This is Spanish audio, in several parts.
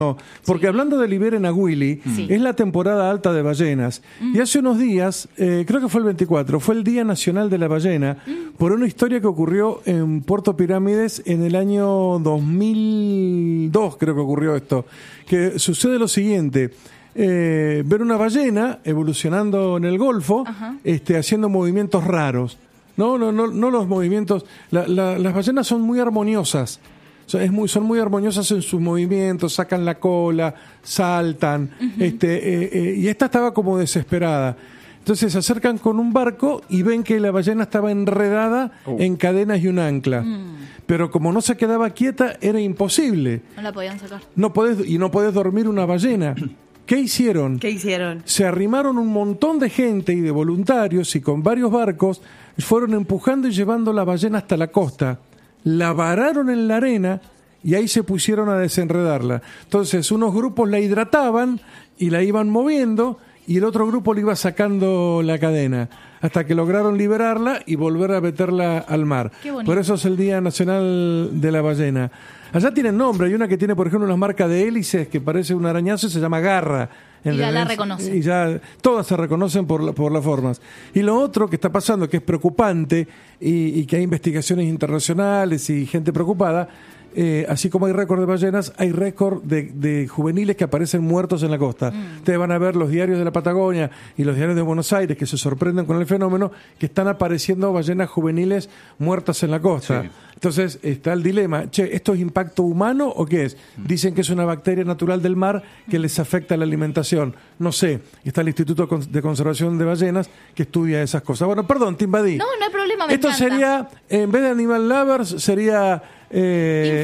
No, porque hablando de Liberen a Willy, es la temporada alta de ballenas. Y hace unos días, creo que fue el 24, fue el Día Nacional de la Ballena, por una historia que ocurrió en Puerto Pirámides en el año 2002, creo que ocurrió esto. Que sucede lo siguiente: ver una ballena evolucionando en el Golfo, haciendo movimientos raros. No los movimientos. Las ballenas son muy armoniosas. Son muy armoniosas en sus movimientos, sacan la cola, saltan, y esta estaba como desesperada. Entonces se acercan con un barco y ven que la ballena estaba enredada en cadenas y un ancla. Pero como no se quedaba quieta, era imposible. No la podían sacar. No podés dormir una ballena. ¿Qué hicieron? Se arrimaron un montón de gente y de voluntarios, y con varios barcos fueron empujando y llevando la ballena hasta la costa. La vararon en la arena y ahí se pusieron a desenredarla. Entonces unos grupos la hidrataban y la iban moviendo, y el otro grupo le iba sacando la cadena, hasta que lograron liberarla y volver a meterla al mar. Por eso es el Día Nacional de la Ballena. Allá tienen nombre, hay una que tiene, por ejemplo, unas marcas de hélices que parece un arañazo y se llama garra. Y ya la reconocen. Y ya todas se reconocen por las formas. Y lo otro que está pasando, que es preocupante, y que hay investigaciones internacionales y gente preocupada, así como hay récord de ballenas, hay récord de juveniles que aparecen muertos en la costa. Ustedes van a ver los diarios de la Patagonia y los diarios de Buenos Aires, que se sorprenden con el fenómeno, que están apareciendo ballenas juveniles muertas en la costa. Sí. Entonces está el dilema: ¿esto es impacto humano o qué es? Dicen que es una bacteria natural del mar que les afecta la alimentación. No sé. Está el Instituto de Conservación de Ballenas que estudia esas cosas. Bueno, perdón, te invadí. No hay problema, me esto encanta. Sería, en vez de Animal Lovers, sería Big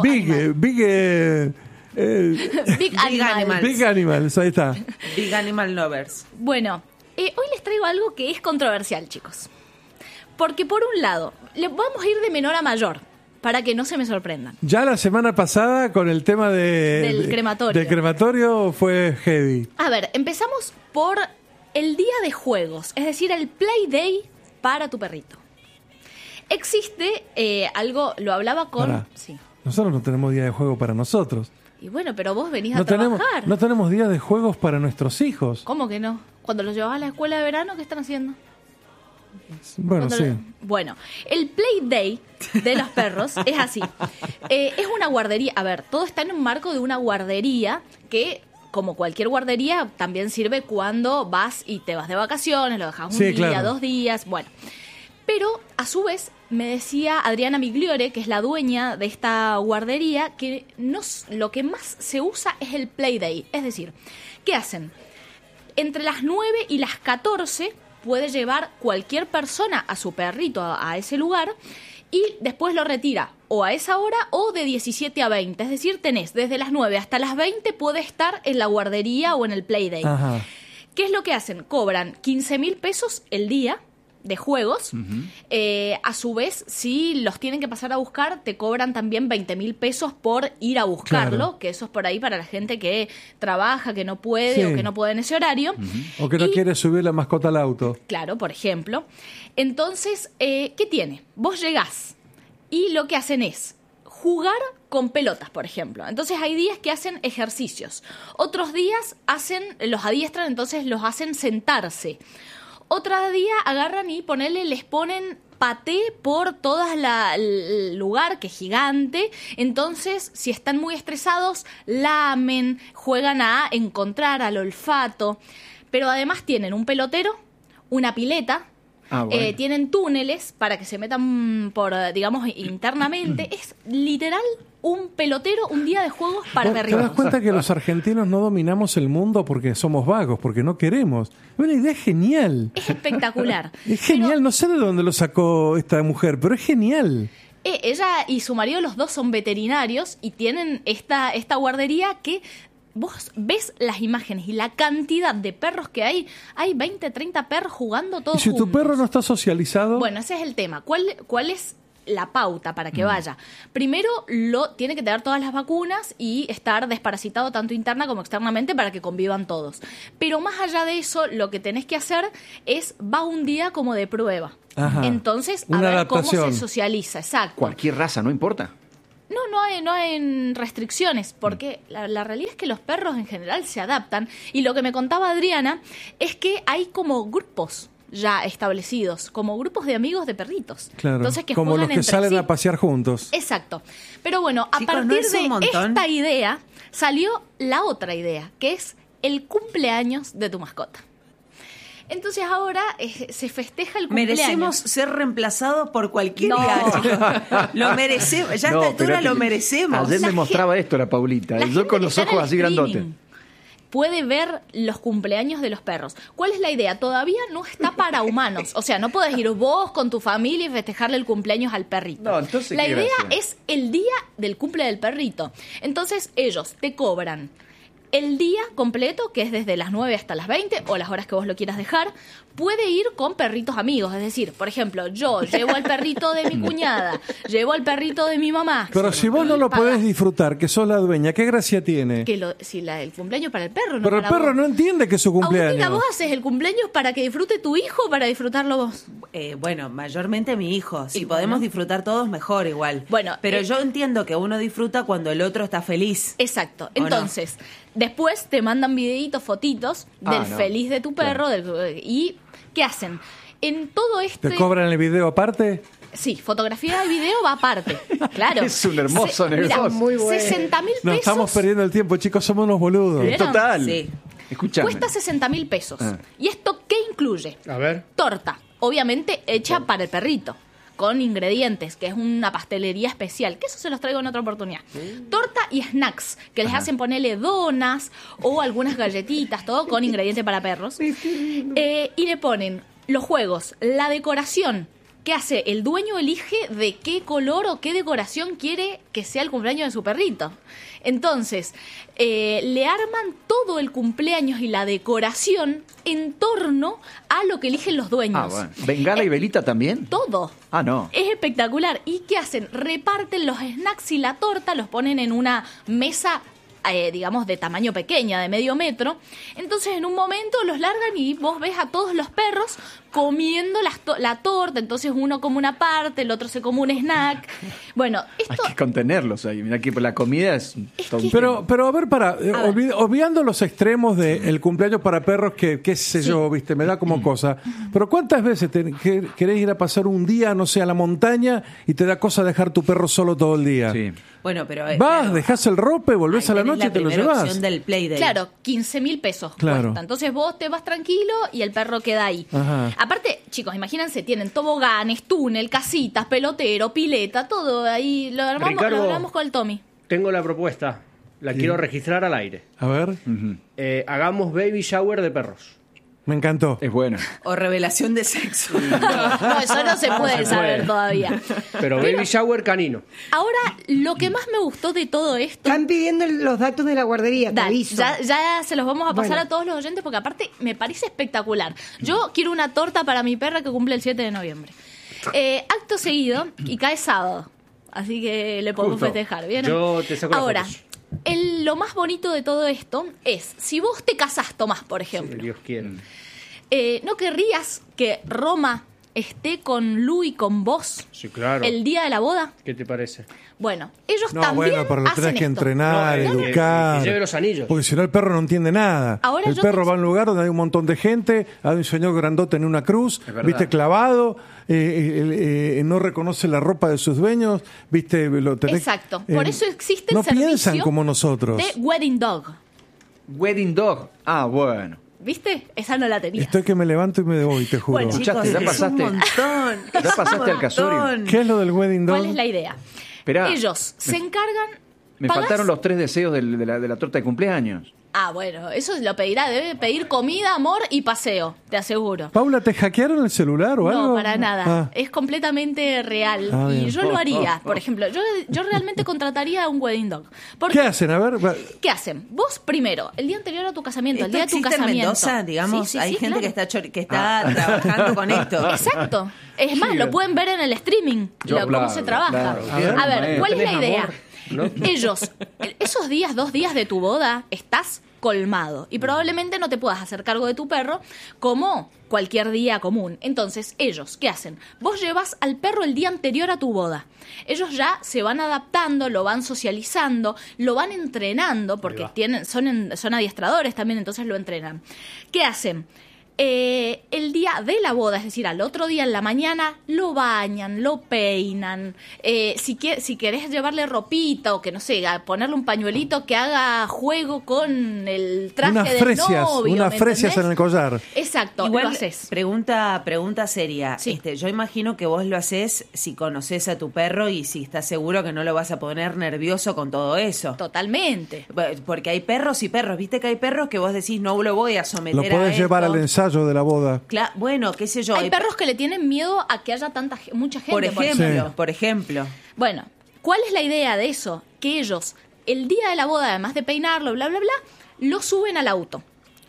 Animals. Big Animals, ahí está. Big Animal Lovers. Bueno, hoy les traigo algo que es controversial, chicos. Porque por un lado, vamos a ir de menor a mayor, para que no se me sorprendan. Ya la semana pasada con el tema del crematorio. Del crematorio fue heavy. A ver, empezamos por el día de juegos, es decir, el Play Day para tu perrito. Existe algo, lo hablaba con... Sí. Nosotros no tenemos día de juego para nosotros. Y bueno, pero vos venís a trabajar. No tenemos día de juegos para nuestros hijos. ¿Cómo que no? Cuando los llevas a la escuela de verano, ¿qué están haciendo? Bueno, sí. Bueno, el Play Day de los perros es así. Es una guardería. A ver, todo está en un marco de una guardería que, como cualquier guardería, también sirve cuando vas y te vas de vacaciones, lo dejas un día, 2 días, bueno. Pero, a su vez, me decía Adriana Migliore, que es la dueña de esta guardería, que lo que más se usa es el Play Day. Es decir, ¿qué hacen? Entre las 9 y las 14 puede llevar cualquier persona a su perrito a ese lugar, y después lo retira o a esa hora o de 17 a 20. Es decir, tenés desde las 9 hasta las 20 puede estar en la guardería o en el Play Day. Ajá. ¿Qué es lo que hacen? Cobran 15.000 pesos el día de juegos. A su vez, si los tienen que pasar a buscar, te cobran también 20.000 pesos por ir a buscarlo, claro. Que eso es por ahí para la gente que trabaja, que no puede o que no puede en ese horario. O que no quiere subir la mascota al auto. Claro, por ejemplo. Entonces, ¿qué tiene? Vos llegás y lo que hacen es jugar con pelotas, por ejemplo. Entonces hay días que hacen ejercicios. Otros días los adiestran, entonces los hacen sentarse. Otro día agarran y les ponen paté por todo el lugar, que es gigante. Entonces, si están muy estresados, lamen, juegan a encontrar, al olfato. Pero además tienen un pelotero, una pileta, bueno. Tienen túneles para que se metan digamos, internamente. Es literal un pelotero, un día de juegos para perritos. ¿Te das cuenta que los argentinos no dominamos el mundo porque somos vagos, porque no queremos? Es una idea genial. Es espectacular. Es genial, no sé de dónde lo sacó esta mujer, pero es genial. Ella y su marido, los dos son veterinarios y tienen esta guardería que... Vos ves las imágenes y la cantidad de perros que hay 20, 30 perros jugando todos juntos. ¿Y si tu perro no está socializado? Bueno, ese es el tema. ¿Cuál es la pauta para que vaya? Primero, tiene que tener todas las vacunas y estar desparasitado tanto interna como externamente para que convivan todos. Pero más allá de eso, lo que tenés que hacer va un día como de prueba. Ajá. Entonces, Una ver adaptación. Cómo se socializa. Exacto. Cualquier raza, no importa. No hay restricciones, porque la realidad es que los perros en general se adaptan, y lo que me contaba Adriana es que hay como grupos ya establecidos, como grupos de amigos de perritos. Claro, entonces, que como los que salen a pasear juntos. Exacto. Pero bueno, a Chicos, partir ¿no es de un montón? esta idea salió la otra idea, que es el cumpleaños de tu mascota. Entonces ahora se festeja el cumpleaños. Merecemos ser reemplazados por cualquier No. día, chicos. Lo merecemos. Ya a esta altura lo merecemos. Ayer me La mostraba esto la Paulita. La Y yo gente con que los está en ojos el así grandotes. streaming puede ver los cumpleaños de los perros. ¿Cuál es la idea? Todavía no está para humanos. O sea, no podés ir vos con tu familia y festejarle el cumpleaños al perrito. No, entonces, la qué idea gracia. es el día del cumple del perrito. Entonces ellos te cobran el día completo, que es desde las 9 hasta las 20, o las horas que vos lo quieras dejar. Puede ir con perritos amigos. Es decir, por ejemplo, yo llevo al perrito de mi cuñada, llevo al perrito de mi mamá. Pero si vos no lo Pagás podés disfrutar, que sos la dueña, ¿qué gracia tiene? que el cumpleaños para el perro, no Pero el para perro vos. no entiende que es su Agustina, cumpleaños. ¿vos haces el cumpleaños para que disfrute tu hijo o para disfrutarlo vos? Bueno, mayormente mi hijo. Si Y podemos bueno. disfrutar todos, mejor igual. Bueno, pero yo entiendo que uno disfruta cuando el otro está feliz. Exacto. ¿O no? Entonces, después te mandan videitos, fotitos del no. feliz de tu perro. ¿Y qué hacen? En todo ¿Te cobran el video aparte? Sí, fotografía y video va aparte. Claro. Es un hermoso negocio. Mira, Muy bueno. 60.000 pesos. No estamos perdiendo el tiempo, chicos, somos unos boludos. ¿Vieron? Total. Sí. Escuchame. Cuesta 60.000 pesos. Ah. ¿Y esto qué incluye? A ver. Torta, obviamente hecha para el perrito, con ingredientes, que es una pastelería especial, que eso se los traigo en otra oportunidad. Torta y snacks, que les hacen ponerle donas o algunas galletitas, todo con ingredientes para perros. Y le ponen los juegos, la decoración. ¿Qué hace? El dueño elige de qué color o qué decoración quiere que sea el cumpleaños de su perrito. Entonces, le arman todo el cumpleaños y la decoración en torno a lo que eligen los dueños. Ah, bueno. ¿Bengala y velita también? Todo. Ah, no. Es espectacular. ¿Y qué hacen? Reparten los snacks y la torta, los ponen en una mesa, digamos, de tamaño pequeña, de medio metro. Entonces, en un momento los largan y vos ves a todos los perros comiendo la torta. Entonces, uno come una parte, el otro se come un snack. Bueno, esto... Hay que contenerlos ahí. Mira que la comida es todo un Pero a ver, ver. obviando los extremos del cumpleaños para perros, que qué sé yo, viste, me da como cosa. Pero ¿cuántas veces querés ir a pasar un día, no sé, a la montaña y te da cosa dejar tu perro solo todo el día? Sí. Bueno, pero... Vas, claro, dejás el rope, volvés ahí a la tenés noche y te lo primera llevas. opción del Playday. Claro, 15.000 pesos Claro. cuesta. Entonces vos te vas tranquilo y el perro queda ahí. Ajá. Aparte, chicos, imagínense, tienen toboganes, túnel, casitas, pelotero, pileta, todo ahí. Lo Ricardo. hablamos con el Tommy. Tengo la propuesta. La quiero registrar al aire. A ver, Hagamos baby shower de perros. me encantó. Es bueno. O revelación de sexo. No, eso no se puede saber todavía. Pero baby shower canino. Ahora, lo que más me gustó de todo esto... Están pidiendo los datos de la guardería, te Dale, aviso. ya se los vamos a pasar Bueno. a todos los oyentes porque aparte me parece espectacular. Yo quiero una torta para mi perra que cumple el 7 de noviembre. Acto seguido, y cae sábado, así que le podemos Justo. festejar, ¿vieron? Yo te saco las Ahora, fotos. lo más bonito de todo esto es, si vos te casás, Tomás, por Si ejemplo, Dios quiere. ¿no querrías que Roma esté con Lu y con vos Sí, claro. el día de la boda? ¿Qué te parece? Bueno, ellos No, también bueno, pero lo hacen tenés que esto. entrenar, No, educar. que lleve los anillos. Porque si no, el perro no entiende nada. Ahora el yo perro te- va a un lugar donde hay un montón de gente, hay un señor grandote en una cruz, verdad. viste, clavado, no reconoce la ropa de sus dueños, viste, lo tenés. Exacto. Por eso existe el No piensan servicio como nosotros. de Wedding Dog. Wedding dog. Ah, bueno. ¿Viste? Esa no la tenía. Estoy que me levanto y me voy, te juro. Bueno, Escuchaste, ya es pasaste. un montón. Ya pasaste al casorio. montón. ¿Qué es lo del wedding dog? ¿Cuál es la idea? Esperá. Ellos se encargan... Me ¿pagás? faltaron los 3 deseos de la torta de cumpleaños. Ah, bueno, eso lo pedirá. Debe pedir comida, amor y paseo, te aseguro. Paula, ¿te hackearon el celular o algo? No, para nada. Ah. Es completamente real. Ah, y bien. yo lo haría. Por ejemplo, yo realmente contrataría a un wedding dog. ¿Por ¿Qué hacen? A ver, ¿Qué hacen? Vos primero, el día anterior a tu casamiento, el ¿Esto día de tu existe en casamiento. Mendoza? Digamos, Sí, sí, hay sí, gente claro. que está trabajando con esto. Exacto. Es más, lo pueden ver en el streaming, Yo, cómo claro, se trabaja. claro. A ver, ¿cuál es la ¿Tenés idea? amor? ¿No? Ellos, esos días, 2 días de tu boda, estás colmado y probablemente no te puedas hacer cargo de tu perro como cualquier día común. Entonces, ellos, ¿qué hacen? Vos llevas al perro el día anterior a tu boda. Ellos ya se van adaptando, lo van socializando, lo van entrenando, porque son adiestradores también, entonces lo entrenan. ¿Qué hacen? El día de la boda, es decir, al otro día en la mañana, lo bañan, lo peinan. Si querés llevarle ropita o que no sé, ponerle un pañuelito que haga juego con el traje del novio. Unas fresias en el collar. Exacto, Igual, lo haces. Pregunta seria. Sí. Yo imagino que vos lo haces si conoces a tu perro y si estás seguro que no lo vas a poner nervioso con todo eso. Totalmente. Porque hay perros y perros. Viste que hay perros que vos decís, no lo voy a someter Lo a podés llevar esto. al ensayo de la boda. Bueno, qué sé yo. Hay perros que le tienen miedo a que haya mucha gente. Por ejemplo. Bueno, ¿cuál es la idea de eso? Que ellos, el día de la boda, además de peinarlo, bla, bla, bla, lo suben al auto.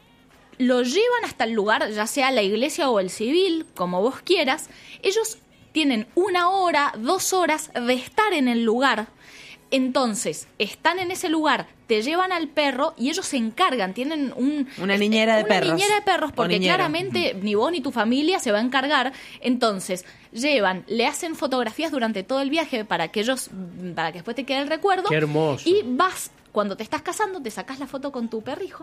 Lo llevan hasta el lugar, ya sea la iglesia o el civil, como vos quieras. Ellos tienen 1 hora, 2 horas de estar en el lugar. Entonces, están en ese lugar, te llevan al perro y ellos se encargan, tienen una niñera de perros. Una niñera de perros, porque claramente ni vos ni tu familia se va a encargar. Entonces, le hacen fotografías durante todo el viaje para que después te quede el recuerdo. Qué hermoso. Y cuando te estás casando, te sacás la foto con tu perrijo.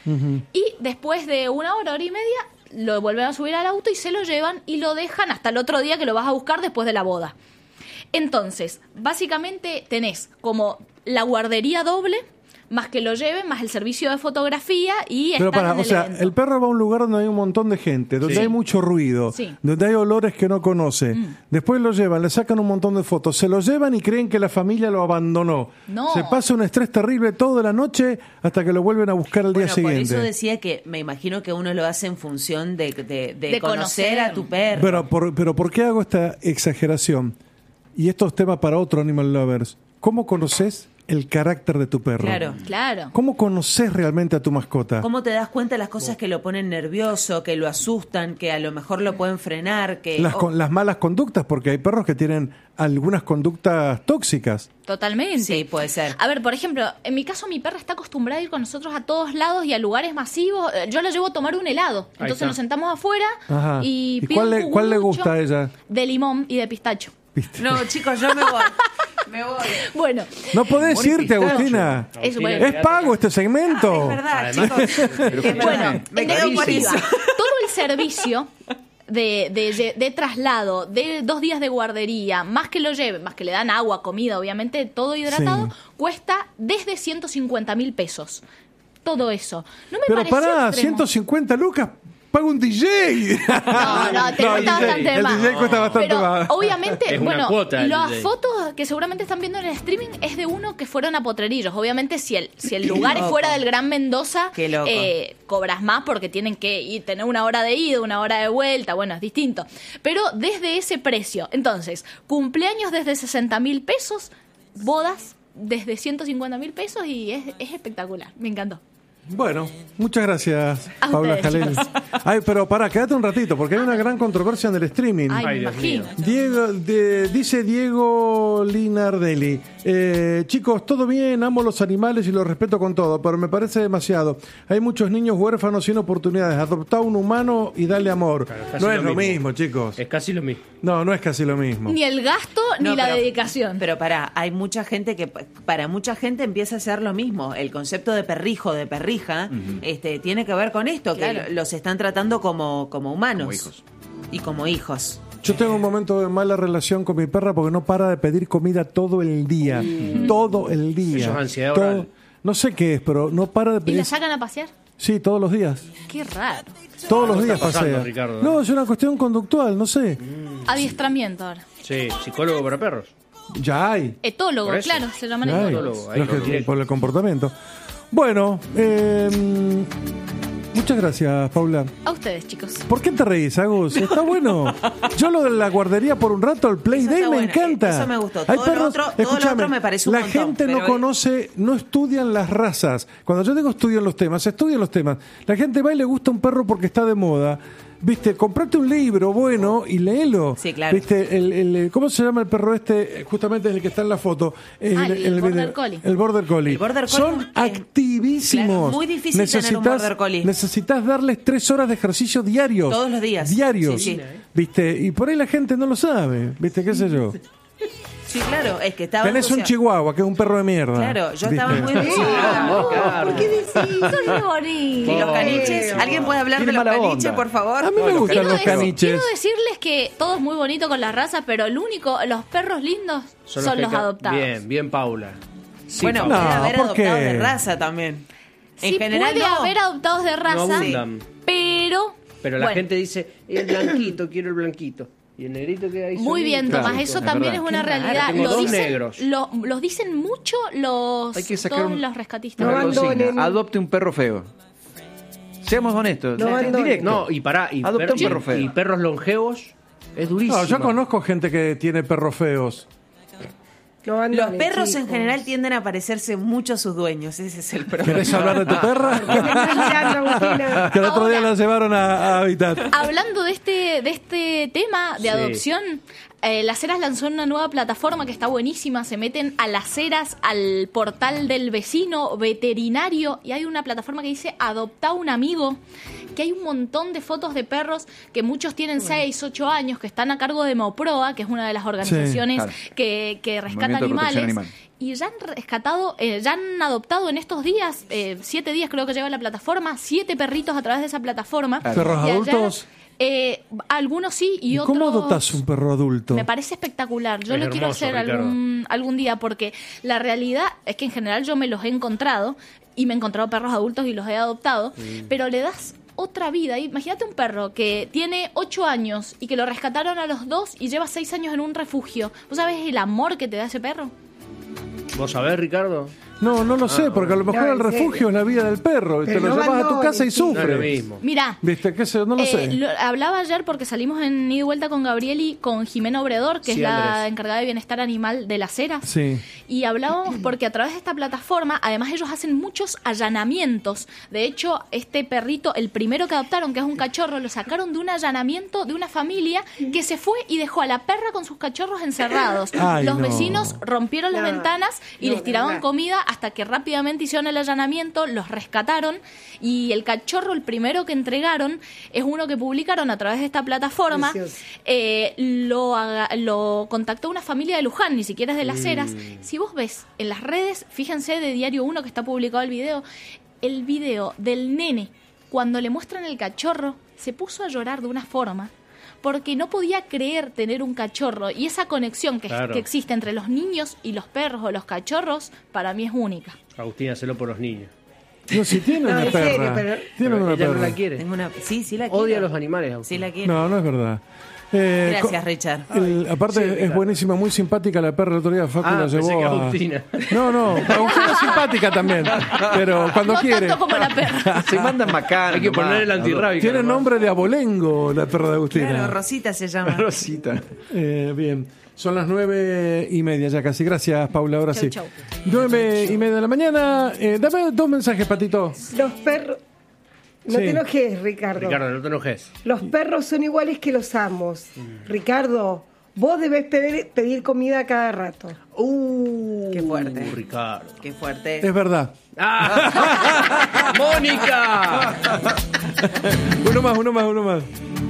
Y después de 1 hora, hora y media, lo vuelven a subir al auto y se lo llevan y lo dejan hasta el otro día que lo vas a buscar después de la boda. Entonces, básicamente tenés como la guardería doble, más que lo lleven, más el servicio de fotografía y Pero están en el evento. el perro va a un lugar donde hay un montón de gente, donde hay mucho ruido, donde hay olores que no conoce. Después lo llevan, le sacan un montón de fotos, se lo llevan y creen que la familia lo abandonó. No. Se pasa un estrés terrible toda la noche hasta que lo vuelven a buscar al día siguiente. Por eso decía que me imagino que uno lo hace en función de conocer a tu perro. Pero ¿por qué hago esta exageración? Y estos temas para otro Animal Lovers. ¿Cómo conoces el carácter de tu perro? Claro. ¿Cómo conoces realmente a tu mascota? ¿Cómo te das cuenta de las cosas que lo ponen nervioso, que lo asustan, que a lo mejor lo pueden frenar? Las malas conductas, porque hay perros que tienen algunas conductas tóxicas. Totalmente. Sí, puede ser. A ver, por ejemplo, en mi caso mi perra está acostumbrada a ir con nosotros a todos lados y a lugares masivos. Yo la llevo a tomar un helado. Entonces nos sentamos afuera y pido un cuál le juguucho gusta a ella? De limón y de pistacho. No, chicos, yo me voy. Bueno. No podés irte, Agustina. Es pago este segmento. Es verdad, Además, chicos. Bueno, me en quedo por definitiva, eso. todo el servicio de traslado, de 2 días de guardería, más que lo lleven, más que le dan agua, comida, obviamente, todo hidratado, cuesta desde 150.000 pesos. Todo eso. No me Pero pareció pará, extremo. 150 lucas, paga un DJ. No, te cuesta bastante más. El DJ cuesta bastante Pero más. obviamente, Es una cuota el las DJ. fotos que seguramente están viendo en el streaming es de uno que fueron a Potrerillos. Obviamente, si el lugar es fuera del Gran Mendoza, Qué loco. cobras más porque tienen que tener 1 hora de ida, 1 hora de vuelta. Bueno, es distinto. Pero desde ese precio. Entonces, cumpleaños desde 60.000 pesos, bodas desde 150.000 pesos y es espectacular. Me encantó. Bueno, muchas gracias, A Paula ustedes, Jalel. chicos. Ay, pero pará, quédate un ratito, porque hay una gran controversia en el streaming. Ay, me Dios imagino. Dice Diego Linardelli, chicos, todo bien, amo los animales y los respeto con todo, pero me parece demasiado. Hay muchos niños huérfanos sin oportunidades. Adoptá un humano y dale amor. Claro, casi No es lo lo mismo. mismo, chicos. Es casi lo mismo. No, no es casi lo mismo. Ni el gasto ni la dedicación. Pero hay mucha gente que, para mucha gente empieza a ser lo mismo. El concepto de perrijo, de perrija, tiene que ver con esto, Claro. que los están tratando como humanos. Como hijos. Y como hijos. Yo tengo un momento de mala relación con mi perra porque no para de pedir comida todo el día. Todo el día. Eso es ansiedad oral. No sé qué es, pero no para de ¿Y pedir. la sacan a pasear? Sí, todos los días. Qué raro. Todos los días está pasando, pasea. Ricardo? No, es una cuestión conductual, no sé. Adiestramiento ahora. Sí, psicólogo para perros. Ya hay. Etólogo, Por eso. claro, se llaman Ya hay. etólogos. Ahí Los que- directo. por el comportamiento. Bueno, muchas gracias, Paula. A ustedes, chicos. ¿Por qué te reís, Agus? Está bueno. Yo lo de la guardería por un rato, el Play Eso Day está me bueno. encanta. Eso me gustó. Hay Todo lo perros, otro- todo lo escúchame, otro me parece un la montón, gente no pero conoce, no estudian las razas. Cuando yo digo estudian los temas, estudian los temas. La gente va y le gusta un perro porque está de moda. viste, comprate un libro bueno y léelo. Sí, claro. Viste, ¿cómo se llama el perro este? Justamente es el que está en la foto. El video. Border Collie. El Border Collie. El Border Collie Son activísimos. Claro, muy difícil tener un Border Collie. Necesitas darles 3 horas de ejercicio diarios. Todos los días. Diarios. Sí, sí. Viste, y por ahí la gente no lo sabe. Viste, qué sé yo. Sí, claro, es que estaba... Tenés un chihuahua, que es un perro de mierda. Claro, yo estaba ¿viste? muy emocionada. ¿Por qué decís? Son muy bonitos. ¿Y los caniches? ¿Alguien puede hablar de Tiene los mala caniches, onda. por favor? A mí me gustan los caniches. Quiero decirles que todo es muy bonito con las razas, pero los perros lindos son los adoptados. Bien, Paula. Sí, Bueno, Paula. puede haber ¿por qué? adoptados de raza también. Sí, En general puede no. haber adoptados de No raza, abundan. pero... Pero la bueno, gente dice, el blanquito, quiero el blanquito. Y el negrito queda ahí. muy bien, solito. Tomás, Claro, eso es también verdad. es una Qué raro, realidad. tengo Lo dos dicen, negros. los dicen mucho Hay que sacar todos un- los rescatistas. No Una consigna, abandonen. adopte un perro feo. Seamos honestos. No abandonen. Directo. No, y pará, y, Adopta un perro feo. y perros longevos es durísimo. No, yo conozco gente que tiene perros feos. No Los abandonen, perros en chicos. general tienden a parecerse mucho a sus dueños. Ese es el problema. ¿Querés hablar de tu perra? Me estás mirando, Agustina. Que el otro día Ahora- la llevaron a Habitat. Hablando de este tema de Sí. adopción, Las Heras lanzó una nueva plataforma que está buenísima. Se meten a Las Heras, al portal del vecino veterinario, y hay una plataforma que dice Adoptá un amigo, que hay un montón de fotos de perros que muchos tienen 6, 8 años, que están a cargo de Moproa, que es una de las organizaciones claro. que rescata Movimiento de protección animales. animal. Y ya han rescatado, ya han adoptado en estos días, 7 días creo que lleva la plataforma, 7 perritos a través de esa plataforma. ¿Perros Y ayer, adultos? algunos sí y, ¿Y otros... cómo adoptás un perro adulto? Me parece espectacular. Yo Es lo quiero hermoso, hacer Ricardo. algún día, porque la realidad es que en general yo me los he encontrado y me he encontrado perros adultos y los he adoptado, pero le das otra vida. Imagínate un perro que tiene 8 años y que lo rescataron a los 2 y lleva 6 años en un refugio. ¿Vos sabés el amor que te da ese perro? ¿Vos sabés, Ricardo? No, no lo sé, porque a lo mejor No, el en refugio serio. es la vida del perro y te Pero lo no llevas a tu abandones, casa y sí. No es lo sufre. mismo. Mirá, ¿Viste? ¿Qué sé? No lo sé. hablaba ayer porque salimos en Ida y Vuelta con Gabriel y con Jimena Obredor, que Sí, es la Andrés. encargada de bienestar animal de Las Heras. Sí. Y hablábamos porque a través de esta plataforma, además ellos hacen muchos allanamientos. De hecho, este perrito, el primero que adoptaron, que es un cachorro, lo sacaron de un allanamiento de una familia que se fue y dejó a la perra con sus cachorros encerrados. Ay, Los no. vecinos rompieron las No, ventanas y no, les tiraban no. comida hasta que rápidamente hicieron el allanamiento, los rescataron, y el cachorro, el primero que entregaron, es uno que publicaron a través de esta plataforma. Precioso. Lo contactó una familia de Luján, ni siquiera es de Las Heras. Si vos ves en las redes, fíjense de Diario 1 que está publicado el video del nene, cuando le muestran el cachorro, se puso a llorar de una forma porque no podía creer tener un cachorro, y esa conexión Claro. que existe entre los niños y los perros o los cachorros, para mí es única. Agustín, hacelo por los niños. No, si tienen No, una en serio, perra. pero- Tienen una Ella no perra. la quiere. Tengo una... Sí, sí la quiero. Odia a los animales, Agustín. Sí la quiero. No, no es verdad. Gracias, Richard. Aparte es buenísima, muy simpática la perra. El otro día Facu Ah, la pensé llevó que a... Agustina. No, Agustina es simpática también, pero cuando No quiere. tanto como la perra. Se mandan macana. Hay que poner el antirrábico. Tiene nomás. nombre de abolengo la perra de Agustina. Claro, Rosita se llama. Rosita. Bien, son las 9:30 ya casi. Gracias, Paula. Ahora Chau, sí. chau. 9:30 de la mañana. Dame 2 mensajes, Patito. Los perros... No Sí. te enojes, Ricardo. Ricardo, no te enojes. Los perros son iguales que los amos. Ricardo, vos debés pedir comida cada rato. Qué fuerte. Ricardo. Qué fuerte. Es verdad. ¡Ah! ¡Mónica! Uno más.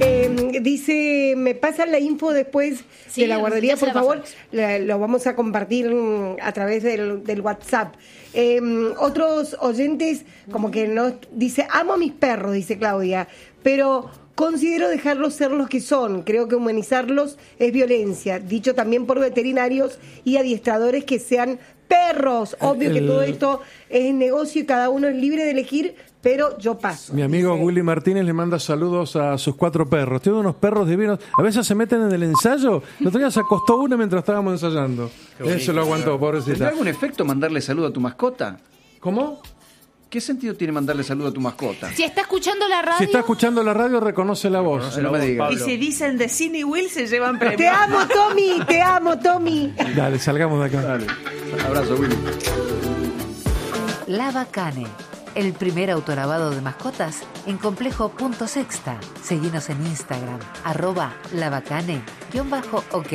Dice, me pasan la info después Sí, de la guardería, ya se por la favor. pasamos. Lo vamos a compartir a través del WhatsApp. Otros oyentes, como que no dice, amo a mis perros, dice Claudia, pero considero dejarlos ser los que son. Creo que humanizarlos es violencia. Dicho también por veterinarios y adiestradores que sean perros. Obvio que todo esto es negocio y cada uno es libre de elegir, pero yo paso. Mi amigo dice. Willy Martínez le manda saludos a sus 4 perros. Tiene unos perros divinos. A veces se meten en el ensayo. El otro día se acostó una mientras estábamos ensayando. Se lo aguantó, ¿Tendrá pobrecita. algún efecto mandarle saludo a tu mascota? ¿Cómo? ¿Qué sentido tiene mandarle saludo a tu mascota? Si está escuchando la radio, Si está escuchando la radio, reconoce la voz. No me digas. Y si dicen de Cine Will, se llevan Te premios. amo, Tommy, te amo, Tommy. Dale, salgamos de acá. Dale. Abrazo, Willy. La Bacane. el primer autolavado de mascotas en Complejo.sexta. Seguinos en Instagram, @labacane_ok.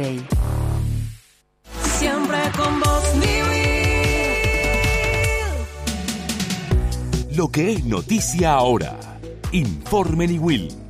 Siempre con vos, Lo que es noticia ahora. Informe Niwil.